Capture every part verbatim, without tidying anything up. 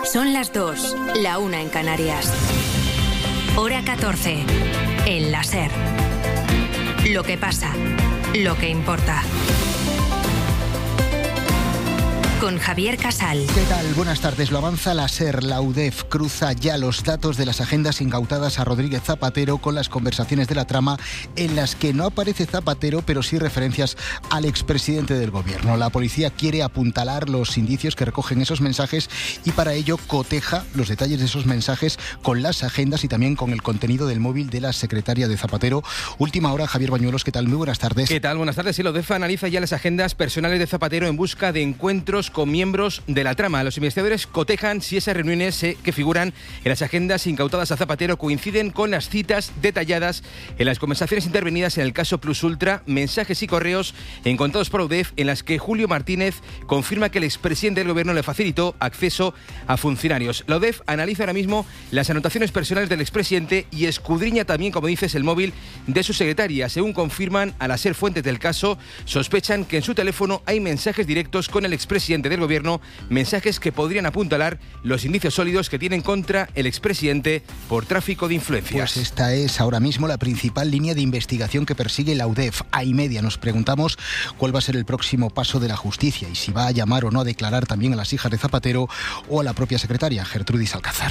Son las dos, la una en Canarias. Hora catorce, en la SER. Lo que pasa, lo que importa. Con Javier Casal. ¿Qué tal? Buenas tardes. Lo avanza la SER. La U D E F cruza ya los datos de las agendas incautadas a Rodríguez Zapatero con las conversaciones de la trama en las que no aparece Zapatero, pero sí referencias al expresidente del gobierno. La policía quiere apuntalar los indicios que recogen esos mensajes y para ello coteja los detalles de esos mensajes con las agendas y también con el contenido del móvil de la secretaria de Zapatero. Última hora, Javier Bañuelos. ¿Qué tal? Muy buenas tardes. ¿Qué tal? Buenas tardes. Sí, la U D E F analiza ya las agendas personales de Zapatero en busca de encuentros con miembros de la trama. Los investigadores cotejan si esas reuniones eh, que figuran en las agendas incautadas a Zapatero coinciden con las citas detalladas en las conversaciones intervenidas en el caso Plus Ultra, mensajes y correos encontrados por la U D E F en las que Julio Martínez confirma que el expresidente del gobierno le facilitó acceso a funcionarios. La U D E F analiza ahora mismo las anotaciones personales del expresidente y escudriña también, como dices, el móvil de su secretaria. Según confirman al ser fuentes del caso, sospechan que en su teléfono hay mensajes directos con el expresidente del gobierno, mensajes que podrían apuntalar los indicios sólidos que tienen contra el expresidente por tráfico de influencias. Pues esta es ahora mismo la principal línea de investigación que persigue la U D E F. A y media nos preguntamos cuál va a ser el próximo paso de la justicia y si va a llamar o no a declarar también a las hijas de Zapatero o a la propia secretaria, Gertrudis Alcázar.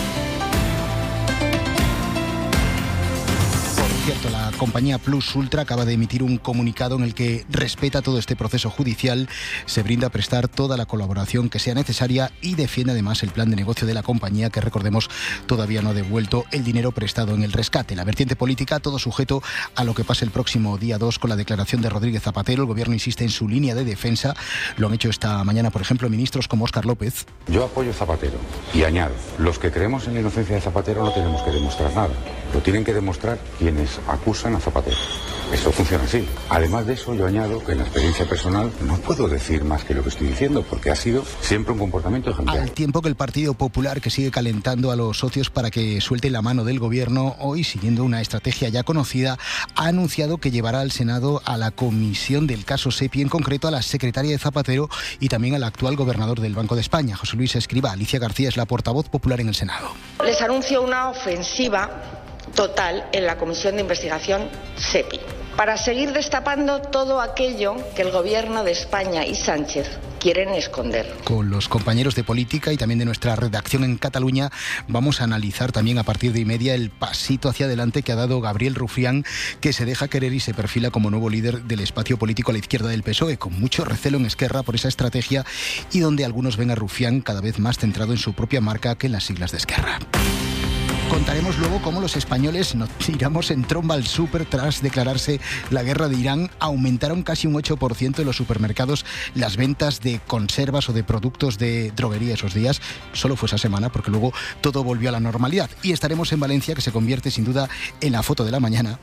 Cierto, la compañía Plus Ultra acaba de emitir un comunicado en el que respeta todo este proceso judicial, se brinda a prestar toda la colaboración que sea necesaria y defiende además el plan de negocio de la compañía que, recordemos, todavía no ha devuelto el dinero prestado en el rescate. La vertiente política, todo sujeto a lo que pase el próximo día dos con la declaración de Rodríguez Zapatero. El gobierno insiste en su línea de defensa. Lo han hecho esta mañana, por ejemplo, ministros como Óscar López. Yo apoyo a Zapatero y añado, los que creemos en la inocencia de Zapatero no tenemos que demostrar nada. Lo tienen que demostrar quienes acusan a Zapatero. Eso funciona así. Además de eso, yo añado que en la experiencia personal no puedo decir más que lo que estoy diciendo, porque ha sido siempre un comportamiento ejemplar. Al tiempo que el Partido Popular, que sigue calentando a los socios para que suelten la mano del gobierno, hoy, siguiendo una estrategia ya conocida, ha anunciado que llevará al Senado a la comisión del caso SEPI, en concreto a la secretaria de Zapatero y también al actual gobernador del Banco de España, José Luis Escrivá. Alicia García es la portavoz popular en el Senado. Les anuncio una ofensiva total en la Comisión de Investigación SEPI, para seguir destapando todo aquello que el Gobierno de España y Sánchez quieren esconder. Con los compañeros de política y también de nuestra redacción en Cataluña vamos a analizar también a partir de y media el pasito hacia adelante que ha dado Gabriel Rufián, que se deja querer y se perfila como nuevo líder del espacio político a la izquierda del P S O E, con mucho recelo en Esquerra por esa estrategia y donde algunos ven a Rufián cada vez más centrado en su propia marca que en las siglas de Esquerra. Contaremos luego cómo los españoles nos tiramos en tromba al súper tras declararse la guerra de Irán. Aumentaron casi un ocho por ciento en los supermercados las ventas de conservas o de productos de droguería esos días. Solo fue esa semana porque luego todo volvió a la normalidad. Y estaremos en Valencia, que se convierte sin duda en la foto de la mañana.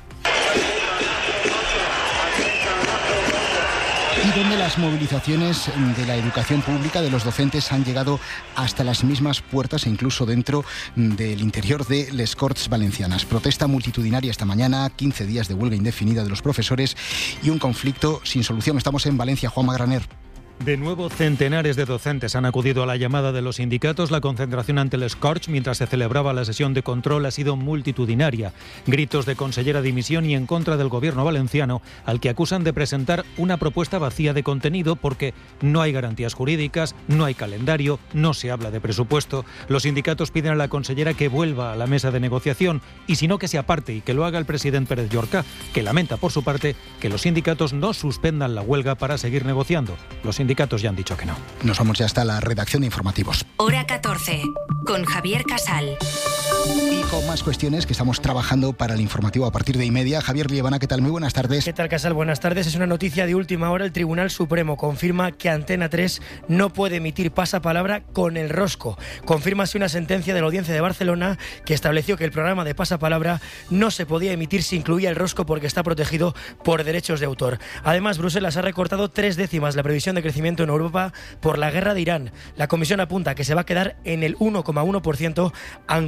Y donde las movilizaciones de la educación pública, de los docentes, han llegado hasta las mismas puertas e incluso dentro del interior de les Corts Valencianas. Protesta multitudinaria esta mañana, quince días de huelga indefinida de los profesores y un conflicto sin solución. Estamos en Valencia, Juanma Graner. De nuevo, centenares de docentes han acudido a la llamada de los sindicatos. La concentración ante el Scorch, mientras se celebraba la sesión de control, ha sido multitudinaria. Gritos de consellera dimisión y en contra del gobierno valenciano, al que acusan de presentar una propuesta vacía de contenido porque no hay garantías jurídicas, no hay calendario, no se habla de presupuesto. Los sindicatos piden a la consellera que vuelva a la mesa de negociación y si no, que se aparte y que lo haga el presidente Pérez Llorca, que lamenta por su parte que los sindicatos no suspendan la huelga para seguir negociando. Los sindicatos ya han dicho que no. Nos vamos ya hasta la redacción de informativos. Hora catorce, con Javier Casal. Y con más cuestiones que estamos trabajando para el informativo a partir de y media. Javier Liebana, ¿qué tal? Muy buenas tardes. ¿Qué tal, Casal? Buenas tardes. Es una noticia de última hora. El Tribunal Supremo confirma que Antena tres no puede emitir pasapalabra con el rosco. Confirma así una sentencia de la Audiencia de Barcelona que estableció que el programa de pasapalabra no se podía emitir si incluía el rosco porque está protegido por derechos de autor. Además, Bruselas ha recortado tres décimas la previsión de crecimiento en Europa por la guerra de Irán. La Comisión apunta que se va a quedar en el uno coma uno por ciento, aunque sí que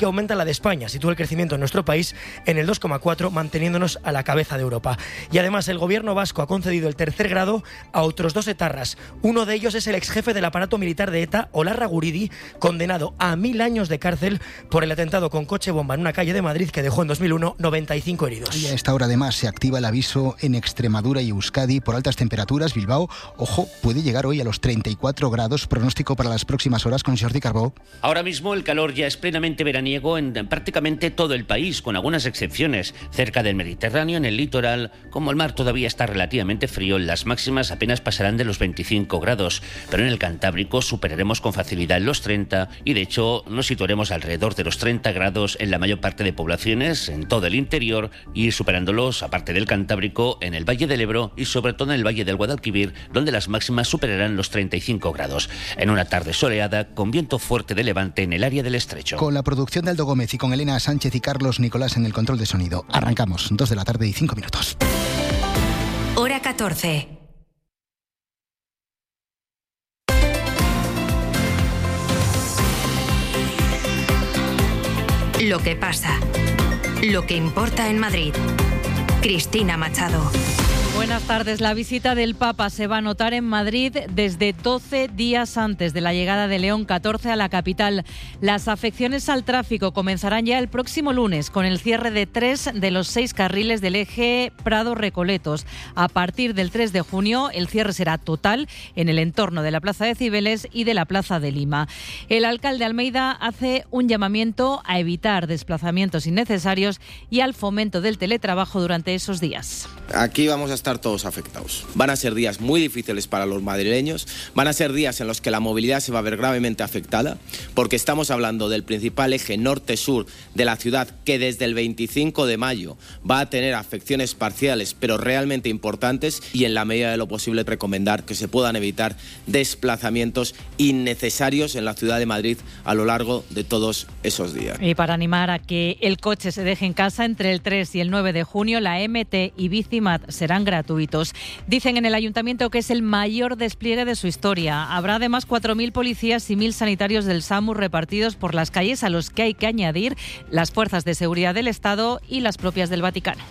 aumenta la de España. Sitúa el crecimiento en nuestro país en el dos coma cuatro, manteniéndonos a la cabeza de Europa. Y además el gobierno vasco ha concedido el tercer grado a otros dos etarras. Uno de ellos es el exjefe del aparato militar de ETA, Olarra Guridi, condenado a mil años de cárcel por el atentado con coche bomba en una calle de Madrid que dejó en dos mil uno noventa y cinco heridos. Y a esta hora además se activa el aviso en Extremadura y Euskadi por altas temperaturas. Bilbao, ojo, puede llegar hoy a los treinta y cuatro grados. Pronóstico para las próximas horas con Jordi Carbó. Ahora mismo el calor ya es plenamente veraniego en prácticamente todo el país, con algunas excepciones. Cerca del Mediterráneo, en el litoral, como el mar todavía está relativamente frío, las máximas apenas pasarán de los veinticinco grados. Pero en el Cantábrico superaremos con facilidad los treinta y de hecho nos situaremos alrededor de los treinta grados en la mayor parte de poblaciones, en todo el interior, y superándolos, aparte del Cantábrico, en el Valle del Ebro y sobre todo en el Valle del Guadalquivir, donde las máximas superarán los treinta y cinco grados. En una tarde soleada, con viento fuerte de levante en el área del Estrecho. Con la producción de Aldo Gómez y con Elena Sánchez y Carlos Nicolás en el control de sonido. Arrancamos, dos de la tarde y cinco minutos. Hora catorce. Lo que pasa. Lo que importa en Madrid. Cristina Machado. Buenas tardes. La visita del Papa se va a notar en Madrid desde doce días antes de la llegada de León catorce a la capital. Las afecciones al tráfico comenzarán ya el próximo lunes con el cierre de tres de los seis carriles del eje Prado-Recoletos. A partir del tres de junio el cierre será total en el entorno de la Plaza de Cibeles y de la Plaza de Lima. El alcalde Almeida hace un llamamiento a evitar desplazamientos innecesarios y al fomento del teletrabajo durante esos días. Aquí vamos a estar todos afectados. Van a ser días muy difíciles para los madrileños, van a ser días en los que la movilidad se va a ver gravemente afectada, porque estamos hablando del principal eje norte-sur de la ciudad, que desde el veinticinco de mayo va a tener afecciones parciales, pero realmente importantes, y en la medida de lo posible recomendar que se puedan evitar desplazamientos innecesarios en la ciudad de Madrid a lo largo de todos esos días. Y para animar a que el coche se deje en casa, entre el tres y el nueve de junio, la M T y Bicimat serán gratuitos. Dicen en el ayuntamiento que es el mayor despliegue de su historia. Habrá además cuatro mil policías y mil sanitarios del SAMUR repartidos por las calles, a los que hay que añadir las fuerzas de seguridad del Estado y las propias del Vaticano.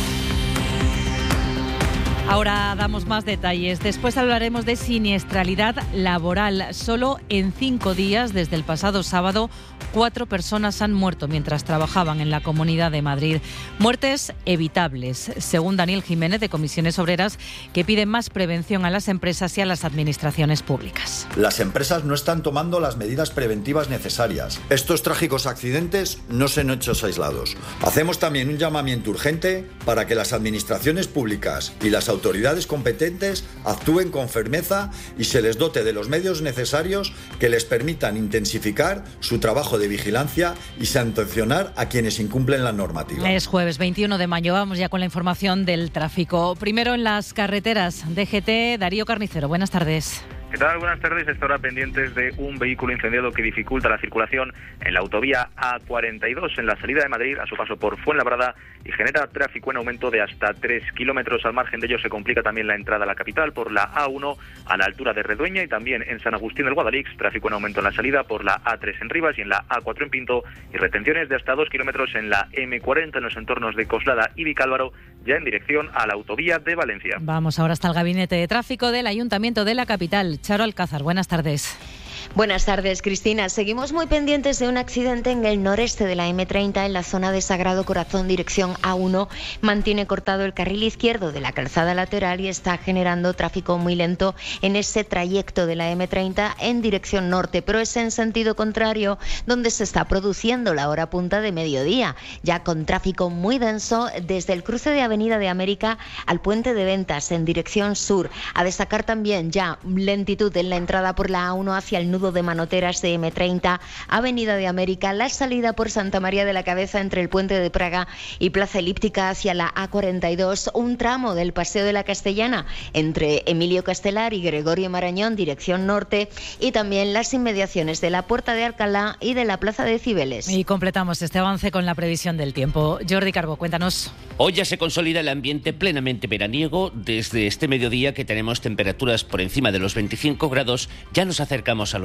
Ahora damos más detalles. Después hablaremos de siniestralidad laboral. Solo en cinco días, desde el pasado sábado, cuatro personas han muerto mientras trabajaban en la Comunidad de Madrid. Muertes evitables, según Daniel Jiménez, de Comisiones Obreras, que pide más prevención a las empresas y a las administraciones públicas. Las empresas no están tomando las medidas preventivas necesarias. Estos trágicos accidentes no son hechos aislados. Hacemos también un llamamiento urgente para que las administraciones públicas y las autoridades competentes actúen con firmeza y se les dote de los medios necesarios que les permitan intensificar su trabajo de vigilancia y sancionar a quienes incumplen la normativa. Es jueves veintiuno de mayo, vamos ya con la información del tráfico. Primero en las carreteras. D G T, Darío Carnicero, buenas tardes. ¿Qué tal? Buenas tardes. Esta hora pendientes de un vehículo incendiado que dificulta la circulación en la autovía A cuarenta y dos en la salida de Madrid a su paso por Fuenlabrada y genera tráfico en aumento de hasta tres kilómetros. Al margen de ello se complica también la entrada a la capital por la A uno a la altura de Redueña y también en San Agustín del Guadalix, tráfico en aumento en la salida por la A tres en Rivas y en la A cuatro en Pinto y retenciones de hasta dos kilómetros en la M cuarenta en los entornos de Coslada y Vicálvaro, ya en dirección a la autovía de Valencia. Vamos ahora hasta el gabinete de tráfico del Ayuntamiento de la capital. Charo Alcázar, buenas tardes. Buenas tardes, Cristina. Seguimos muy pendientes de un accidente en el noreste de la M treinta, en la zona de Sagrado Corazón, dirección A uno. Mantiene cortado el carril izquierdo de la calzada lateral y está generando tráfico muy lento en ese trayecto de la M treinta en dirección norte, pero es en sentido contrario donde se está produciendo la hora punta de mediodía, ya con tráfico muy denso desde el cruce de Avenida de América al Puente de Ventas en dirección sur. A destacar también ya lentitud en la entrada por la A uno hacia el nudo de manoteras de M treinta, Avenida de América, la salida por Santa María de la Cabeza entre el Puente de Praga y Plaza Elíptica hacia la A cuarenta y dos, un tramo del Paseo de la Castellana entre Emilio Castelar y Gregorio Marañón, dirección norte, y también las inmediaciones de la Puerta de Alcalá y de la Plaza de Cibeles. Y completamos este avance con la previsión del tiempo. Jordi Carbó, cuéntanos. Hoy ya se consolida el ambiente plenamente veraniego. Desde este mediodía, que tenemos temperaturas por encima de los veinticinco grados, ya nos acercamos a los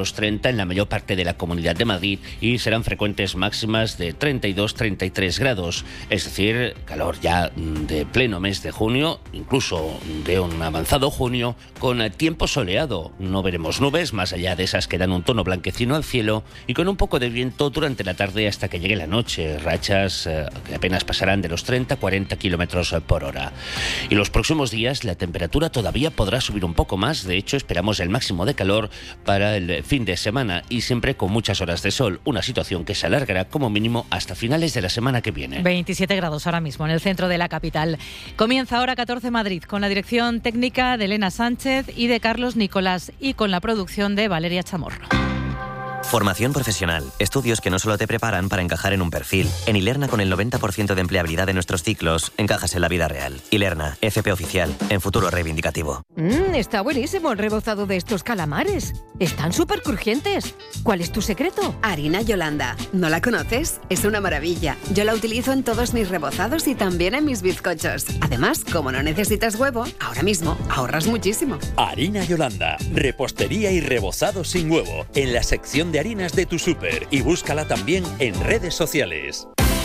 los treinta en la mayor parte de la Comunidad de Madrid y serán frecuentes máximas de treinta y dos a treinta y tres grados, es decir, calor ya de pleno mes de junio, incluso de un avanzado junio, con tiempo soleado. No veremos nubes más allá de esas que dan un tono blanquecino al cielo y con un poco de viento durante la tarde hasta que llegue la noche, rachas eh, que apenas pasarán de los treinta a cuarenta kilómetros por hora. Y los próximos días la temperatura todavía podrá subir un poco más. De hecho, esperamos el máximo de calor para el fin de semana y siempre con muchas horas de sol, una situación que se alargará como mínimo hasta finales de la semana que viene. veintisiete grados ahora mismo en el centro de la capital. Comienza Hora catorce Madrid con la dirección técnica de Elena Sánchez y de Carlos Nicolás y con la producción de Valeria Chamorro. Formación profesional. Estudios que no solo te preparan para encajar en un perfil. En Ilerna, con el noventa por ciento de empleabilidad de nuestros ciclos, encajas en la vida real. Ilerna, F P oficial, en futuro reivindicativo. Mmm, está buenísimo el rebozado de estos calamares. Están súper crujientes. ¿Cuál es tu secreto? Harina Yolanda. ¿No la conoces? Es una maravilla. Yo la utilizo en todos mis rebozados y también en mis bizcochos. Además, como no necesitas huevo, ahora mismo ahorras muchísimo. Harina Yolanda. Repostería y rebozado sin huevo. En la sección de harinas de tu súper y búscala también en redes sociales.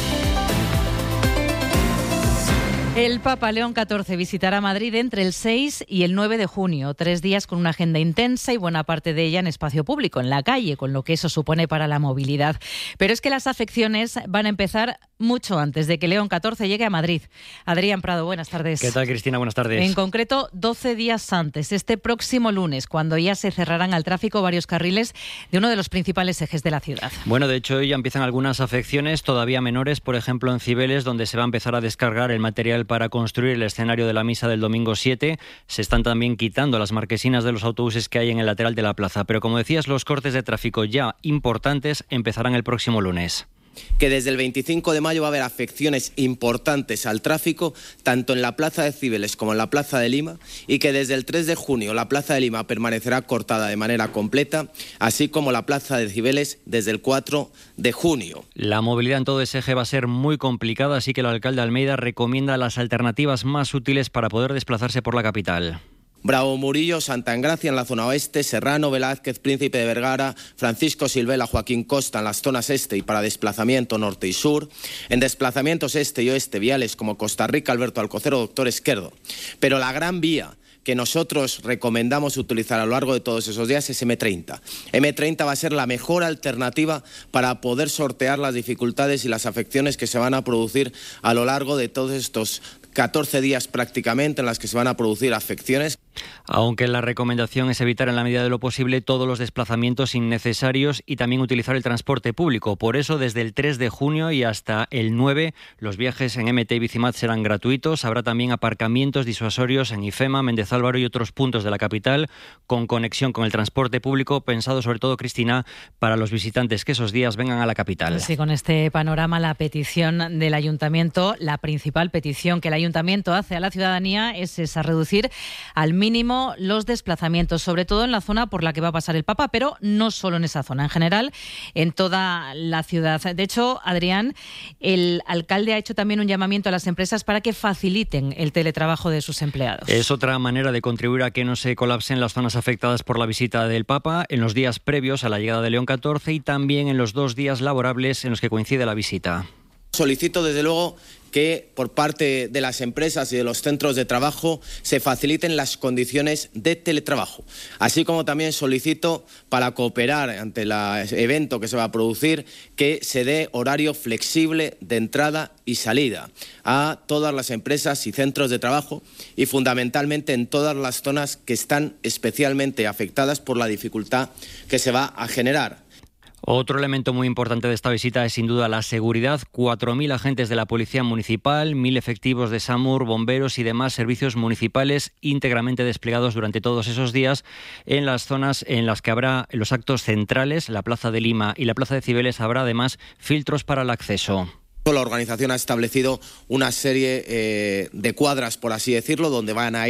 El Papa León catorce visitará Madrid entre el seis y el nueve de junio, tres días con una agenda intensa y buena parte de ella en espacio público, en la calle, con lo que eso supone para la movilidad. Pero es que las afecciones van a empezar mucho antes de que León catorce llegue a Madrid. Adrián Prado, buenas tardes. ¿Qué tal, Cristina? Buenas tardes. En concreto, doce días antes, este próximo lunes, cuando ya se cerrarán al tráfico varios carriles de uno de los principales ejes de la ciudad. Bueno, de hecho, hoy ya empiezan algunas afecciones todavía menores, por ejemplo, en Cibeles, donde se va a empezar a descargar el material para construir el escenario de la misa del domingo siete. Se están también quitando las marquesinas de los autobuses que hay en el lateral de la plaza. Pero como decías, los cortes de tráfico ya importantes empezarán el próximo lunes. Que desde el veinticinco de mayo va a haber afecciones importantes al tráfico, tanto en la Plaza de Cibeles como en la Plaza de Lima, y que desde el tres de junio la Plaza de Lima permanecerá cortada de manera completa, así como la Plaza de Cibeles desde el cuatro de junio. La movilidad en todo ese eje va a ser muy complicada, así que el alcalde Almeida recomienda las alternativas más útiles para poder desplazarse por la capital. Bravo Murillo, Santa Engracia en la zona oeste, Serrano, Velázquez, Príncipe de Vergara, Francisco Silvela, Joaquín Costa en las zonas este y para desplazamiento norte y sur. En desplazamientos este y oeste, viales como Costa Rica, Alberto Alcocero, Doctor Esquerdo. Pero la gran vía que nosotros recomendamos utilizar a lo largo de todos esos días es eme treinta. eme treinta va a ser la mejor alternativa para poder sortear las dificultades y las afecciones que se van a producir a lo largo de todos estos catorce días prácticamente en las que se van a producir afecciones. Aunque la recomendación es evitar en la medida de lo posible todos los desplazamientos innecesarios y también utilizar el transporte público. Por eso, desde el tres de junio y hasta el nueve, los viajes en eme te y Bicimat serán gratuitos. Habrá también aparcamientos disuasorios en IFEMA, Méndez Álvaro y otros puntos de la capital, con conexión con el transporte público, pensado sobre todo, Cristina, para los visitantes que esos días vengan a la capital. Sí, con este panorama, la petición del Ayuntamiento, la principal petición que el Ayuntamiento hace a la ciudadanía es esa, reducir al mínimo los desplazamientos, sobre todo en la zona por la que va a pasar el Papa, pero no solo en esa zona, en general, en toda la ciudad. De hecho, Adrián, el alcalde ha hecho también un llamamiento a las empresas para que faciliten el teletrabajo de sus empleados. Es otra manera de contribuir a que no se colapsen las zonas afectadas por la visita del Papa en los días previos a la llegada de León catorce y también en los dos días laborables en los que coincide la visita. Solicito, desde luego, que por parte de las empresas y de los centros de trabajo se faciliten las condiciones de teletrabajo. Así como también solicito, para cooperar ante el evento que se va a producir, que se dé horario flexible de entrada y salida a todas las empresas y centros de trabajo y fundamentalmente en todas las zonas que están especialmente afectadas por la dificultad que se va a generar. Otro elemento muy importante de esta visita es sin duda la seguridad. cuatro mil agentes de la Policía Municipal, mil efectivos de SAMUR, bomberos y demás servicios municipales íntegramente desplegados durante todos esos días en las zonas en las que habrá los actos centrales, la Plaza de Lima y la Plaza de Cibeles. Habrá además filtros para el acceso. La organización ha establecido una serie eh, de cuadras, por así decirlo, donde van a ir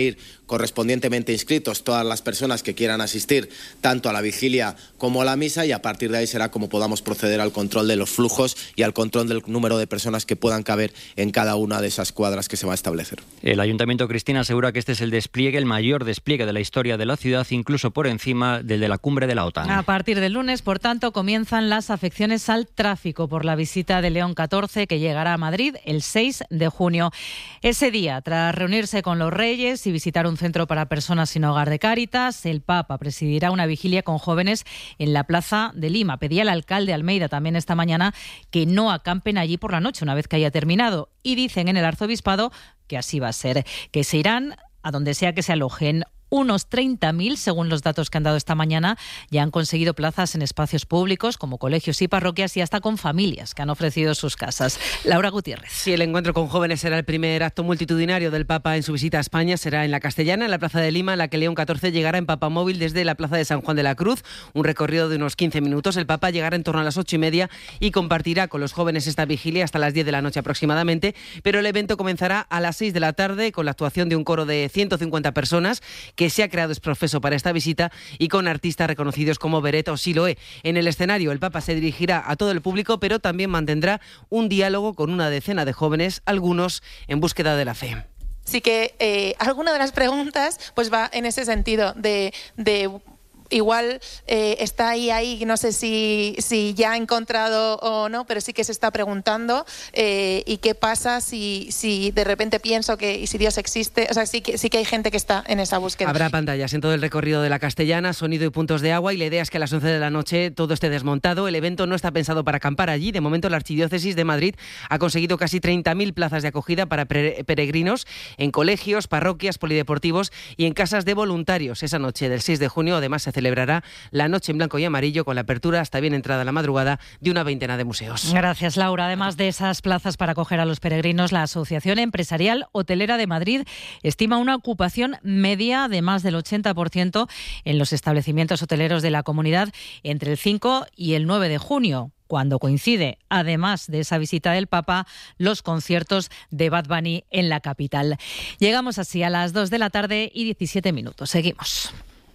correspondientemente inscritos todas las personas que quieran asistir tanto a la vigilia como a la misa, y a partir de ahí será como podamos proceder al control de los flujos y al control del número de personas que puedan caber en cada una de esas cuadras que se va a establecer. El Ayuntamiento, Cristina, asegura que este es el despliegue, el mayor despliegue de la historia de la ciudad, incluso por encima del de la cumbre de la OTAN. A partir del lunes, por tanto, comienzan las afecciones al tráfico por la visita de León catorce, que llegará a Madrid el seis de junio. Ese día, tras reunirse con los reyes y visitar un centro para personas sin hogar de Cáritas, el Papa presidirá una vigilia con jóvenes en la Plaza de Lima. Pedía al alcalde Almeida también esta mañana que no acampen allí por la noche una vez que haya terminado. Y dicen en el arzobispado que así va a ser, que se irán a donde sea que se alojen. Unos treinta mil, según los datos que han dado esta mañana, ya han conseguido plazas en espacios públicos como colegios y parroquias, y hasta con familias que han ofrecido sus casas. Laura Gutiérrez. Sí, el encuentro con jóvenes será el primer acto multitudinario del Papa en su visita a España. Será en la Castellana, en la Plaza de Lima, en la que León catorce llegará en papamóvil desde la Plaza de San Juan de la Cruz. Un recorrido de unos quince minutos. El Papa llegará en torno a las ocho y media y compartirá con los jóvenes esta vigilia hasta las diez de la noche aproximadamente. Pero el evento comenzará a las seis de la tarde con la actuación de un coro de ciento cincuenta personas que se ha creado exprofeso para esta visita, y con artistas reconocidos como Beret o Siloé. En el escenario, el Papa se dirigirá a todo el público, pero también mantendrá un diálogo con una decena de jóvenes, algunos en búsqueda de la fe. Sí que eh, alguna de las preguntas pues va en ese sentido de... de... Igual eh, está ahí, ahí, no sé si, si ya ha encontrado o no, pero sí que se está preguntando eh, y qué pasa si, si de repente pienso que y si Dios existe. O sea, sí que, sí que hay gente que está en esa búsqueda. Habrá pantallas en todo el recorrido de la Castellana, sonido y puntos de agua, y la idea es que a las once de la noche todo esté desmontado. El evento no está pensado para acampar allí. De momento, la Archidiócesis de Madrid ha conseguido casi treinta mil plazas de acogida para peregrinos en colegios, parroquias, polideportivos y en casas de voluntarios. Esa noche del seis de junio, además, se celebrará la Noche en Blanco y Amarillo, con la apertura hasta bien entrada la madrugada de una veintena de museos. Gracias, Laura. Además de esas plazas para acoger a los peregrinos, la Asociación Empresarial Hotelera de Madrid estima una ocupación media de más del ochenta por ciento en los establecimientos hoteleros de la comunidad entre el cinco y el nueve de junio. Cuando coincide, además de esa visita del Papa, los conciertos de Bad Bunny en la capital. Llegamos así a las dos de la tarde y diecisiete minutos. Seguimos.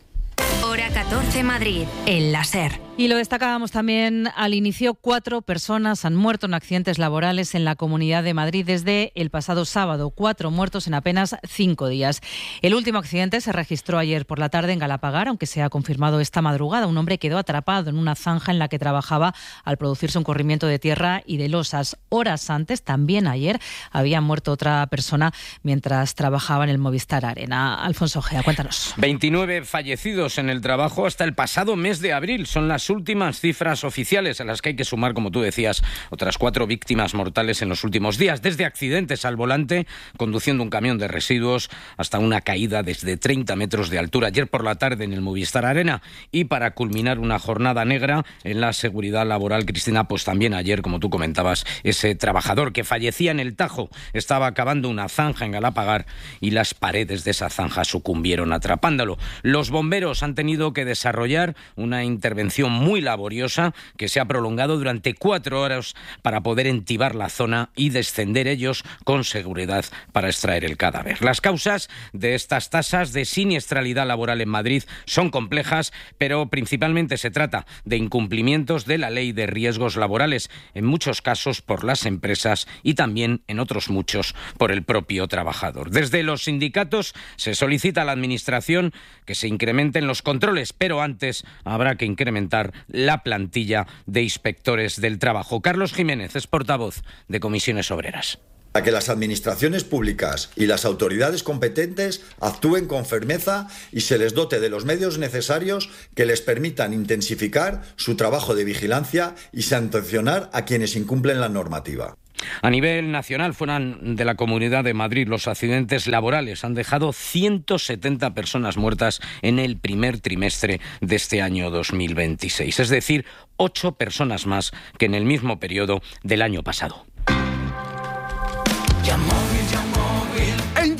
Hora catorce Madrid, en la SER. Y lo destacábamos también al inicio, cuatro personas han muerto en accidentes laborales en la Comunidad de Madrid desde el pasado sábado, cuatro muertos en apenas cinco días. El último accidente se registró ayer por la tarde en Galapagar, aunque se ha confirmado esta madrugada. Un hombre quedó atrapado en una zanja en la que trabajaba al producirse un corrimiento de tierra y de losas. Horas antes, también ayer, había muerto otra persona mientras trabajaba en el Movistar Arena. Alfonso Gea, cuéntanos. veintinueve fallecidos en el trabajo hasta el pasado mes de abril. Son las últimas cifras oficiales, a las que hay que sumar, como tú decías, otras cuatro víctimas mortales en los últimos días, desde accidentes al volante, conduciendo un camión de residuos, hasta una caída desde treinta metros de altura ayer por la tarde en el Movistar Arena. Y para culminar una jornada negra en la seguridad laboral, Cristina, pues también ayer, como tú comentabas, ese trabajador que fallecía en el Tajo estaba cavando una zanja en Galapagar y las paredes de esa zanja sucumbieron atrapándolo. Los bomberos han tenido que desarrollar una intervención muy laboriosa que se ha prolongado durante cuatro horas para poder entibar la zona y descender ellos con seguridad para extraer el cadáver. Las causas de estas tasas de siniestralidad laboral en Madrid son complejas, pero principalmente se trata de incumplimientos de la ley de riesgos laborales, en muchos casos por las empresas y también en otros muchos por el propio trabajador. Desde los sindicatos se solicita a la Administración que se incrementen los controles, pero antes habrá que incrementar la plantilla de inspectores del trabajo. Carlos Jiménez es portavoz de Comisiones Obreras. A que las administraciones públicas y las autoridades competentes actúen con firmeza y se les dote de los medios necesarios que les permitan intensificar su trabajo de vigilancia y sancionar a quienes incumplen la normativa. A nivel nacional, fuera de la Comunidad de Madrid, los accidentes laborales han dejado ciento setenta personas muertas en el primer trimestre de este año dos mil veintiséis, es decir, ocho personas más que en el mismo periodo del año pasado. En Yamóvil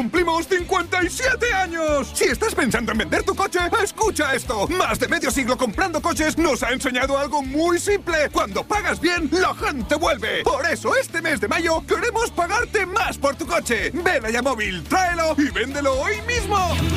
cumplimos cincuenta y siete años. Si estás pensando en vender tu coche, escucha esto. Más de medio siglo comprando coches nos ha enseñado algo muy simple. Cuando pagas bien, la gente vuelve. Por eso este mes de mayo queremos pagarte más por tu coche. Ven a Yamóvil, tráelo y véndelo hoy mismo.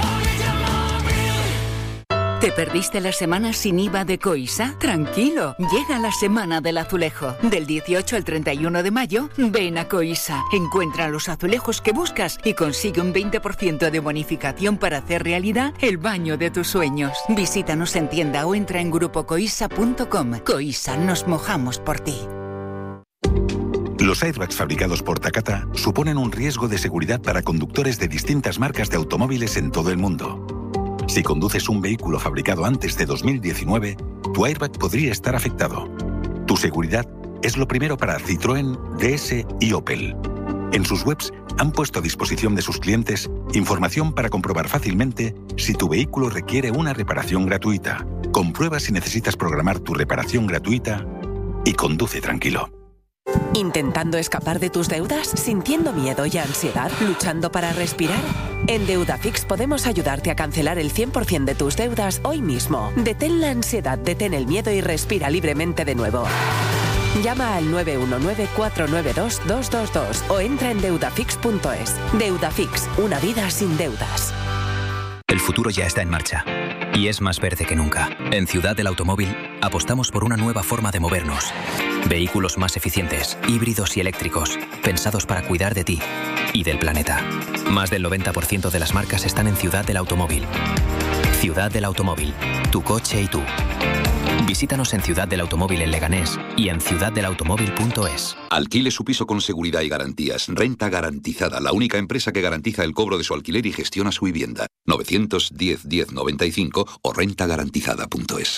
¿Te perdiste la semana sin I V A de Coisa? Tranquilo, llega la semana del azulejo. Del dieciocho al treinta y uno de mayo, ven a Coisa. Encuentra los azulejos que buscas y consigue un veinte por ciento de bonificación para hacer realidad el baño de tus sueños. Visítanos en tienda o entra en grupo coisa punto com. Coisa, nos mojamos por ti. Los airbags fabricados por Takata suponen un riesgo de seguridad para conductores de distintas marcas de automóviles en todo el mundo. Si conduces un vehículo fabricado antes de dos mil diecinueve, tu airbag podría estar afectado. Tu seguridad es lo primero para Citroën, D S y Opel. En sus webs han puesto a disposición de sus clientes información para comprobar fácilmente si tu vehículo requiere una reparación gratuita. Comprueba si necesitas programar tu reparación gratuita y conduce tranquilo. ¿Intentando escapar de tus deudas? ¿Sintiendo miedo y ansiedad? ¿Luchando para respirar? En Deudafix podemos ayudarte a cancelar el cien por ciento de tus deudas hoy mismo. Detén la ansiedad, detén el miedo y respira libremente de nuevo. Llama al nueve uno nueve, cuatro nueve dos, dos dos dos o entra en deudafix punto es. Deudafix, una vida sin deudas. El futuro ya está en marcha y es más verde que nunca. En Ciudad del Automóvil apostamos por una nueva forma de movernos. Vehículos más eficientes, híbridos y eléctricos, pensados para cuidar de ti y del planeta. Más del noventa por ciento de las marcas están en Ciudad del Automóvil. Ciudad del Automóvil, tu coche y tú. Visítanos en Ciudad del Automóvil en Leganés y en ciudad del automóvil punto es. Alquile su piso con seguridad y garantías. Renta Garantizada, la única empresa que garantiza el cobro de su alquiler y gestiona su vivienda. novecientos diez, diez noventa y cinco o renta garantizada punto es.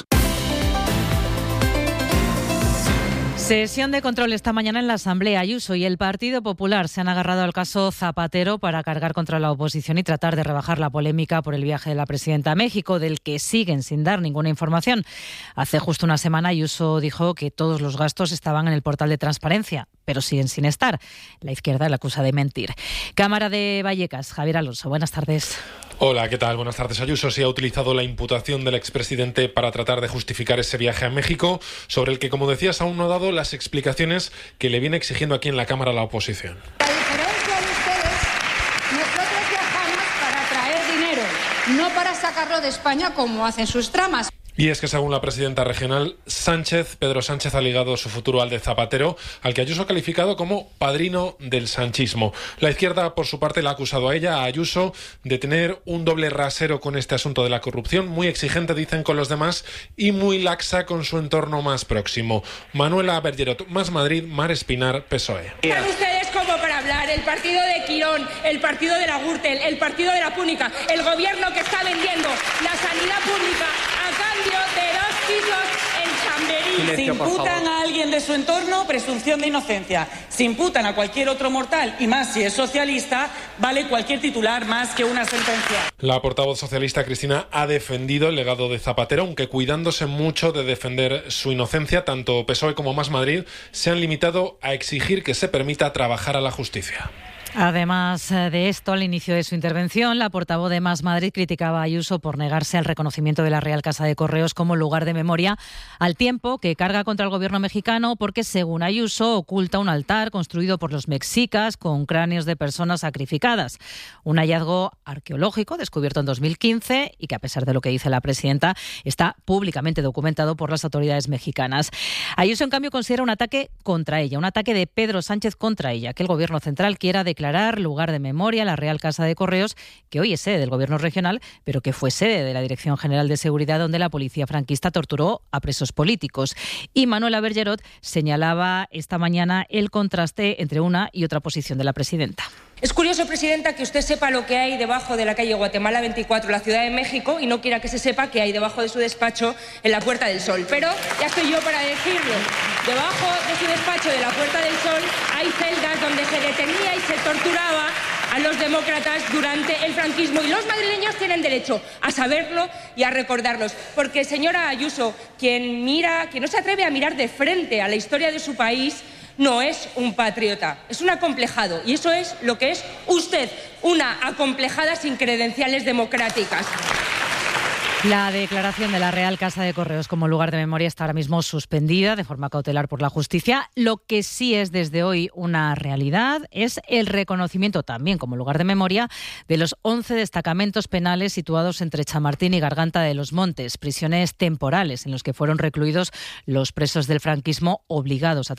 Sesión de control esta mañana en la Asamblea. Ayuso y el Partido Popular se han agarrado al caso Zapatero para cargar contra la oposición y tratar de rebajar la polémica por el viaje de la presidenta a México, del que siguen sin dar ninguna información. Hace justo una semana Ayuso dijo que todos los gastos estaban en el portal de transparencia, pero siguen sin estar. La izquierda la acusa de mentir. Cámara de Vallecas, Javier Alonso, buenas tardes. Hola, ¿qué tal? Buenas tardes. Ayuso sí ha utilizado la imputación del expresidente para tratar de justificar ese viaje a México, sobre el que, como decías, aún no ha dado las explicaciones que le viene exigiendo aquí en la Cámara la oposición. A diferencia de ustedes, nosotros viajamos para traer dinero, no para sacarlo de España como hacen sus tramas. Y es que según la presidenta regional Sánchez, Pedro Sánchez ha ligado su futuro al de Zapatero, al que Ayuso ha calificado como padrino del sanchismo. La izquierda, por su parte, le ha acusado a ella, a Ayuso, de tener un doble rasero con este asunto de la corrupción, muy exigente, dicen, con los demás y muy laxa con su entorno más próximo. Manuela Bergerot, Más Madrid, Mar Espinar, P S O E. Están ustedes como para hablar, el partido de Quirón, el partido de la Gürtel, el partido de la Púnica, el gobierno que está vendiendo la sanidad pública a cambio de dos pisos en Chamberí. Si imputan a alguien de su entorno, presunción de inocencia. Si imputan a cualquier otro mortal, y más si es socialista, vale cualquier titular más que una sentencia. La portavoz socialista Cristina ha defendido el legado de Zapatero, aunque cuidándose mucho de defender su inocencia. Tanto P S O E como Más Madrid se han limitado a exigir que se permita trabajar a la justicia. Además de esto, al inicio de su intervención, la portavoz de Más Madrid criticaba a Ayuso por negarse al reconocimiento de la Real Casa de Correos como lugar de memoria, al tiempo que carga contra el gobierno mexicano porque, según Ayuso, oculta un altar construido por los mexicas con cráneos de personas sacrificadas. Un hallazgo arqueológico descubierto en dos mil quince y que, a pesar de lo que dice la presidenta, está públicamente documentado por las autoridades mexicanas. Ayuso, en cambio, considera un ataque contra ella, un ataque de Pedro Sánchez contra ella, que el gobierno central quiera declarar lugar de memoria la Real Casa de Correos, que hoy es sede del Gobierno regional, pero que fue sede de la Dirección General de Seguridad, donde la policía franquista torturó a presos políticos. Y Manuela Bergerot señalaba esta mañana el contraste entre una y otra posición de la presidenta. Es curioso, presidenta, que usted sepa lo que hay debajo de la calle Guatemala veinticuatro, la Ciudad de México, y no quiera que se sepa qué hay debajo de su despacho en la Puerta del Sol. Pero ya estoy yo para decirlo. Debajo de su despacho de la Puerta del Sol hay celdas donde se detenía y se torturaba a los demócratas durante el franquismo. Y los madrileños tienen derecho a saberlo y a recordarlos. Porque, señora Ayuso, quien mira, quien no se atreve a mirar de frente a la historia de su país, no es un patriota, es un acomplejado. Y eso es lo que es usted, una acomplejada sin credenciales democráticas. La declaración de la Real Casa de Correos como lugar de memoria está ahora mismo suspendida de forma cautelar por la justicia. Lo que sí es desde hoy una realidad es el reconocimiento también como lugar de memoria de los once destacamentos penales situados entre Chamartín y Garganta de los Montes, prisiones temporales en los que fueron recluidos los presos del franquismo obligados a